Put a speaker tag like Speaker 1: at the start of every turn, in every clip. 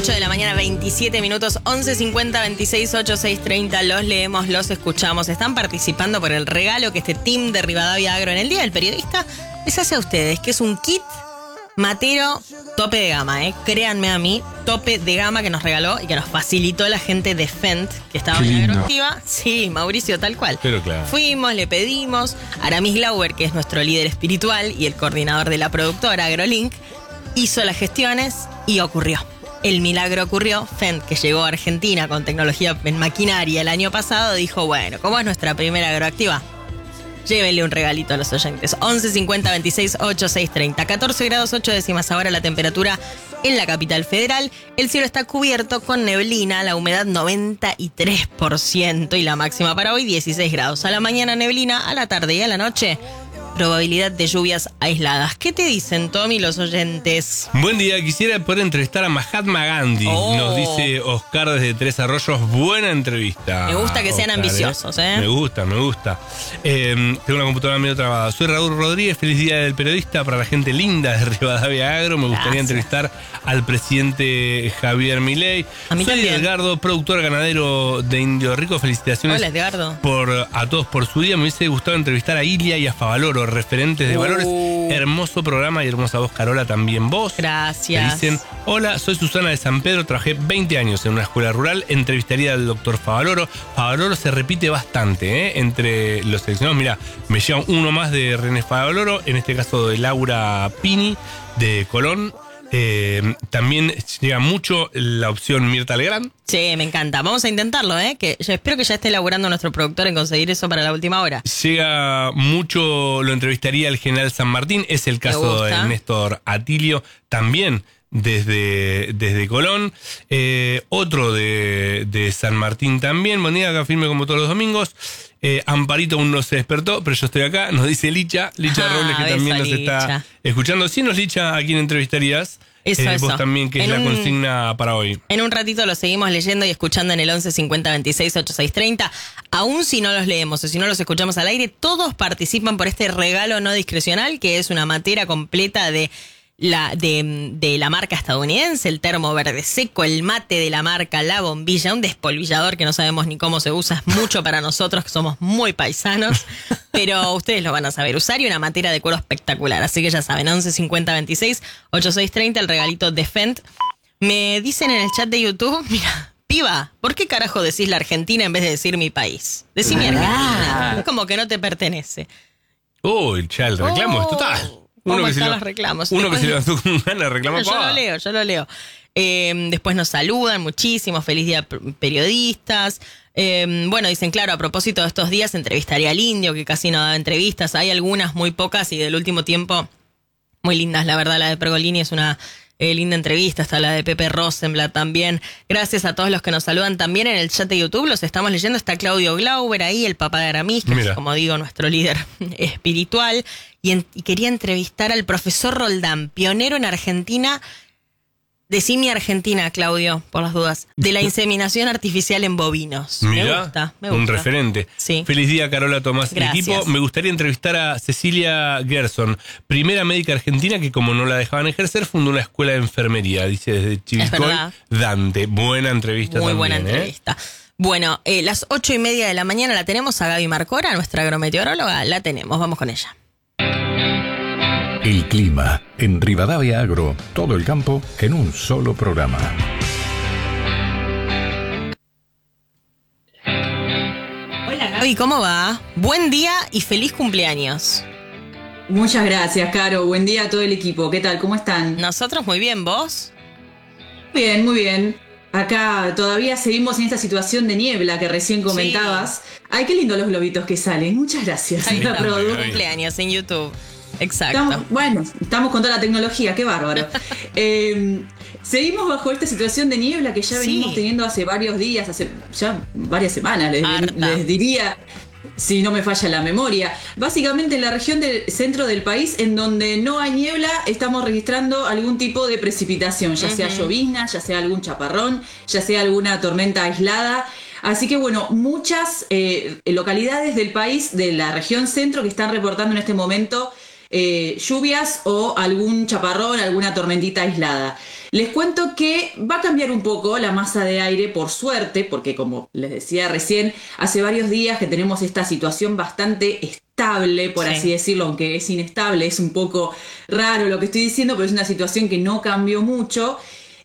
Speaker 1: 8 de la mañana, 27 minutos, 11:50, 26, 8, 6, 30. Los leemos, los escuchamos. Están participando por el regalo que este team de Rivadavia Agro en el Día del Periodista les hace a ustedes, que es un kit matero tope de gama, créanme a mí, tope de gama que nos regaló y que nos facilitó la gente de Fendt, que estaba en la agroactiva. Sí, Mauricio, tal cual.
Speaker 2: Pero claro.
Speaker 1: Fuimos, le pedimos. Aramis Glauber, que es nuestro líder espiritual y el coordinador de la productora AgroLink, hizo las gestiones y ocurrió. El milagro ocurrió. Fendt, que llegó a Argentina con tecnología en maquinaria el año pasado, dijo, bueno, como es nuestra primera agroactiva, llévenle un regalito a los oyentes. 11 50 26 8 6 30. 14 grados 8 décimas ahora la temperatura en la capital federal. El cielo está cubierto con neblina, la humedad 93% y la máxima para hoy 16 grados. A la mañana neblina, a la tarde y a la noche probabilidad de lluvias aisladas. ¿Qué te dicen, Tommy, los oyentes?
Speaker 2: Buen día, quisiera poder entrevistar a Mahatma Gandhi. Nos dice Oscar desde Tres Arroyos. Buena entrevista.
Speaker 1: Me gusta que sean
Speaker 2: Oscar,
Speaker 1: ambiciosos,
Speaker 2: Me gusta. Tengo una computadora medio trabada. Soy Raúl Rodríguez, feliz día del periodista para la gente linda de Rivadavia Agro. Me gustaría entrevistar al presidente Javier Milei.
Speaker 1: A mí
Speaker 2: Soy
Speaker 1: también.
Speaker 2: Edgardo, productor ganadero de Indio Rico. Felicitaciones.
Speaker 1: Hola, Edgardo.
Speaker 2: A todos por su día. Me hubiese gustado entrevistar a Ilia y a Favaloro, referentes de valores. Hermoso programa y hermosa voz, Carola, también vos.
Speaker 1: Gracias.
Speaker 2: Me dicen, hola, soy Susana de San Pedro, trabajé 20 años en una escuela rural, entrevistaría al doctor Favaloro. Favaloro se repite bastante, entre los seleccionados. Mira, me lleva uno más de René Favaloro, en este caso de Laura Pini, de Colón. También llega mucho la opción Mirta Legrand.
Speaker 1: Sí, me encanta. Vamos a intentarlo, que yo espero que ya esté laburando nuestro productor en conseguir eso para la última hora.
Speaker 2: Llega mucho, lo entrevistaría el general San Martín, es el caso de Néstor Atilio, también desde Colón. Otro de San Martín también. Buen día, acá firme como todos los domingos. Amparito aún no se despertó, pero yo estoy acá. Nos dice Licha Robles, que también nos está escuchando. Si nos, Licha, ¿a quién entrevistarías? Vos también, que es la consigna para hoy. En
Speaker 1: un ratito lo seguimos leyendo y escuchando en el 11 50 26 8 6 30. Aún si no los leemos o si no los escuchamos al aire, todos participan por este regalo no discrecional, que es una matera completa de la marca estadounidense, el termo verde seco, el mate de la marca La Bombilla, un despolvillador que no sabemos ni cómo se usa, es mucho para nosotros que somos muy paisanos, pero ustedes lo van a saber usar, y una matera de cuero espectacular. Así que ya saben, 11 50 26 8 6 30, el regalito de Fendt. Me dicen en el chat de YouTube, mira, piba, ¿por qué carajo decís la Argentina en vez de decir mi país? Decí mi Argentina, es como que no te pertenece.
Speaker 2: Ya el reclamo es total.
Speaker 1: ¿Cómo están los reclamos?
Speaker 2: Uno que se levantó con ganas de reclamar.
Speaker 1: Yo lo leo. Después nos saludan muchísimo. Feliz día, periodistas. Bueno, dicen, claro, a propósito de estos días, entrevistaría al Indio, que casi no daba entrevistas. Hay algunas muy pocas y del último tiempo muy lindas. La verdad, la de Pergolini es una linda entrevista. Está la de Pepe Rosenblatt también. Gracias a todos los que nos saludan también en el chat de YouTube. Los estamos leyendo. Está Claudio Glauber ahí, el papá de Aramis, que es, como digo, nuestro líder espiritual. Y quería entrevistar al profesor Roldán, pionero en Argentina. Decime Argentina, Claudio, por las dudas. De la inseminación artificial en bovinos.
Speaker 2: Mirá,
Speaker 1: me gusta.
Speaker 2: Un referente.
Speaker 1: Sí.
Speaker 2: Feliz día, Carola, Tomás y equipo. Me gustaría entrevistar a Cecilia Gerson, primera médica argentina que, como no la dejaban ejercer, fundó una escuela de enfermería, dice desde Chivilcoy. Dante. Buena entrevista.
Speaker 1: Muy
Speaker 2: también,
Speaker 1: buena entrevista. Bueno, las 8:30 de la mañana la tenemos a Gaby Marcora, nuestra agrometeoróloga. La tenemos, vamos con ella.
Speaker 3: El clima en Rivadavia Agro, todo el campo en un solo programa.
Speaker 1: Hola Gaby, ¿cómo va? Buen día y feliz cumpleaños.
Speaker 4: Muchas gracias, Caro. Buen día a todo el equipo. ¿Qué tal? ¿Cómo están?
Speaker 1: Nosotros muy bien, ¿vos?
Speaker 4: Bien, muy bien. Acá todavía seguimos en esta situación de niebla que recién comentabas. Sí. Ay, qué lindo los globitos que salen. Muchas gracias.
Speaker 1: Ahí está, cumpleaños en YouTube. Exacto.
Speaker 4: Estamos con toda la tecnología, qué bárbaro. Seguimos bajo esta situación de niebla que ya venimos teniendo hace varios días, hace ya varias semanas, les diría, si no me falla la memoria. Básicamente en la región del centro del país, en donde no hay niebla, estamos registrando algún tipo de precipitación, ya sea llovizna, ya sea algún chaparrón, ya sea alguna tormenta aislada. Así que bueno, muchas localidades del país, de la región centro, que están reportando en este momento lluvias o algún chaparrón, alguna tormentita aislada. Les cuento que va a cambiar un poco la masa de aire, por suerte, porque como les decía recién, hace varios días que tenemos esta situación bastante estable, por así decirlo, aunque es inestable, es un poco raro lo que estoy diciendo, pero es una situación que no cambió mucho.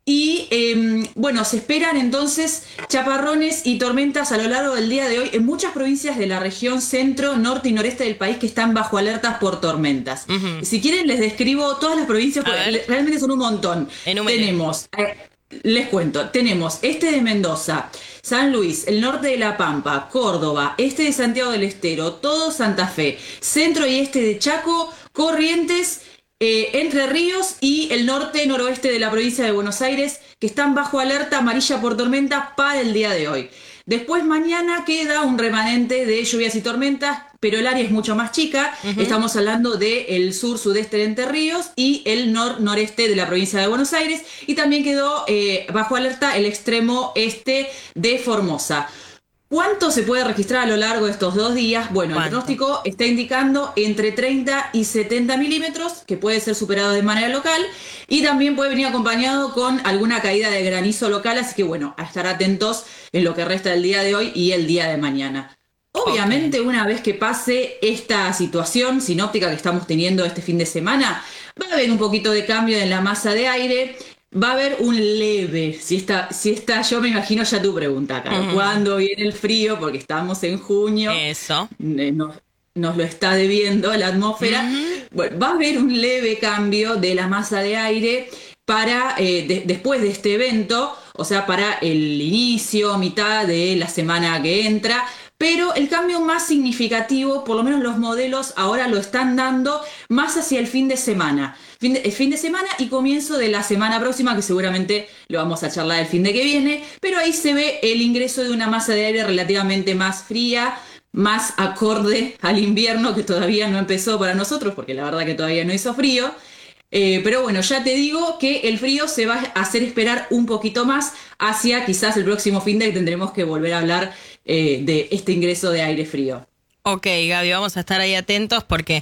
Speaker 4: Y bueno, se esperan entonces chaparrones y tormentas a lo largo del día de hoy en muchas provincias de la región centro, norte y noreste del país que están bajo alertas por tormentas. Si quieren les describo todas las provincias porque realmente son un montón. Tenemos, les cuento, tenemos este de Mendoza, San Luis, el norte de La Pampa, Córdoba, este de Santiago del Estero, todo Santa Fe, centro y este de Chaco, Corrientes, Entre Ríos y el norte noroeste de la provincia de Buenos Aires, que están bajo alerta amarilla por tormenta para el día de hoy. Después mañana queda un remanente de lluvias y tormentas, pero el área es mucho más chica. Estamos hablando del sur-sudeste de Entre Ríos y el noreste de la provincia de Buenos Aires. Y también quedó bajo alerta el extremo este de Formosa. ¿Cuánto se puede registrar a lo largo de estos 2 días? Bueno, el pronóstico está indicando entre 30 y 70 milímetros, que puede ser superado de manera local, y también puede venir acompañado con alguna caída de granizo local, así que bueno, a estar atentos en lo que resta del día de hoy y el día de mañana. Obviamente, una vez que pase esta situación sinóptica que estamos teniendo este fin de semana, va a haber un poquito de cambio en la masa de aire. Va a haber un leve, si está, yo me imagino ya tu pregunta, Caro. ¿Cuándo viene el frío? Porque estamos en junio.
Speaker 1: Eso.
Speaker 4: Nos lo está debiendo la atmósfera. Bueno, va a haber un leve cambio de la masa de aire para después de este evento, o sea, para el inicio, mitad de la semana que entra. Pero el cambio más significativo, por lo menos los modelos ahora lo están dando más hacia el fin de semana. Fin de semana y comienzo de la semana próxima, que seguramente lo vamos a charlar el fin de que viene, pero ahí se ve el ingreso de una masa de aire relativamente más fría, más acorde al invierno, que todavía no empezó para nosotros, porque la verdad que todavía no hizo frío. Pero bueno, ya te digo que el frío se va a hacer esperar un poquito más hacia quizás el próximo fin de que tendremos que volver a hablar de este ingreso de aire frío.
Speaker 1: Ok, Gaby, vamos a estar ahí atentos porque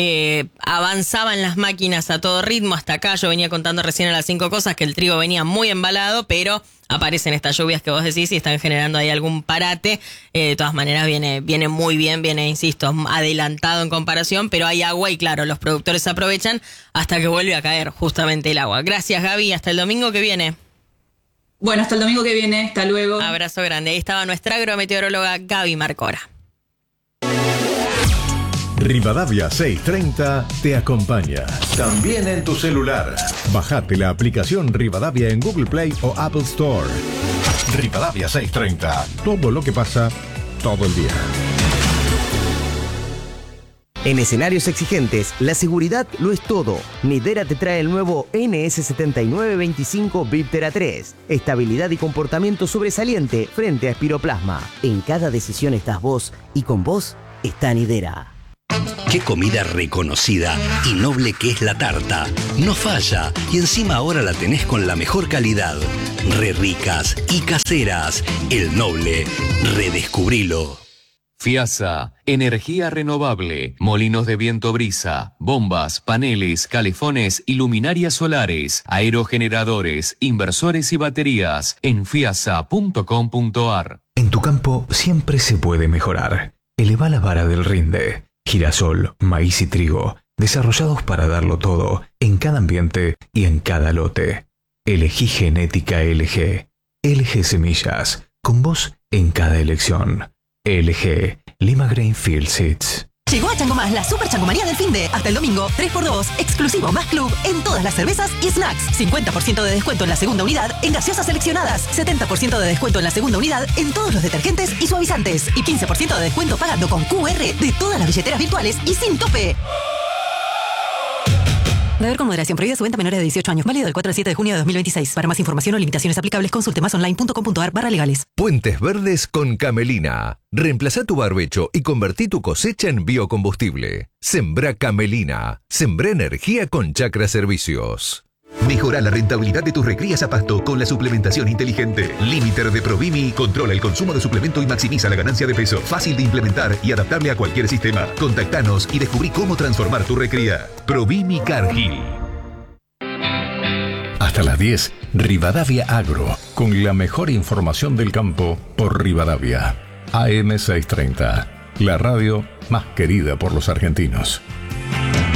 Speaker 1: avanzaban las máquinas a todo ritmo hasta acá. Yo venía contando recién a las 5 cosas que el trigo venía muy embalado, pero aparecen estas lluvias que vos decís y están generando ahí algún parate. De todas maneras viene muy bien, viene, insisto, adelantado en comparación, pero hay agua y claro, los productores aprovechan hasta que vuelve a caer justamente el agua. Gracias, Gaby, hasta el domingo que viene.
Speaker 4: Bueno, hasta el domingo que viene, hasta luego.
Speaker 1: Abrazo grande. Ahí estaba nuestra agrometeoróloga Gaby Marcora.
Speaker 3: Rivadavia 630 te acompaña. También en tu celular. Bajate la aplicación Rivadavia en Google Play o Apple Store. Rivadavia 630. Todo lo que pasa, todo el día.
Speaker 5: En escenarios exigentes, la seguridad lo es todo. Nidera te trae el nuevo NS7925 Viptera 3. Estabilidad y comportamiento sobresaliente frente a espiroplasma. En cada decisión estás vos y con vos está Nidera.
Speaker 6: Qué comida reconocida y noble que es la tarta. No falla y encima ahora la tenés con la mejor calidad. Re ricas y caseras. El Noble. Redescubrilo.
Speaker 7: FIASA, energía renovable, molinos de viento brisa, bombas, paneles, calefones y luminarias solares, aerogeneradores, inversores y baterías en fiasa.com.ar.
Speaker 8: En tu campo siempre se puede mejorar. Eleva la vara del rinde. Girasol, maíz y trigo, desarrollados para darlo todo, en cada ambiente y en cada lote. Elegí genética LG. LG Semillas, con vos en cada elección. LG, Lima Grainfield Seeds.
Speaker 9: Llegó a Chango Más la super changomanía del finde. Hasta el domingo, 3x2, exclusivo más club en todas las cervezas y snacks. 50% de descuento en la segunda unidad en gaseosas seleccionadas. 70% de descuento en la segunda unidad en todos los detergentes y suavizantes. Y 15% de descuento pagando con QR de todas las billeteras virtuales y sin tope. Beber con moderación. Prohibida su venta a menores de 18 años. Válido del 4 al 7 de junio de 2026. Para más información o limitaciones aplicables, consulte masonline.com.ar/legales.
Speaker 10: Puentes Verdes con Camelina. Reemplazá tu barbecho y convertí tu cosecha en biocombustible. Sembrá Camelina. Sembrá energía con Chacra Servicios.
Speaker 11: Mejora la rentabilidad de tus recrías a pasto con la suplementación inteligente. Limiter de Provimi controla el consumo de suplemento y maximiza la ganancia de peso. Fácil de implementar y adaptable a cualquier sistema. Contactanos y descubrí cómo transformar tu recría. Provimi Cargill.
Speaker 3: Hasta las 10, Rivadavia Agro, con la mejor información del campo por Rivadavia. AM 630, la radio más querida por los argentinos.